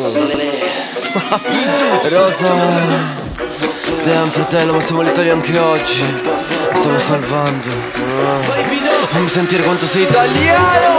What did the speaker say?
Rosa. Damn fratello, ma siamo all'Italia anche oggi. Mi stavo salvando. Fammi sentire quanto sei italiano.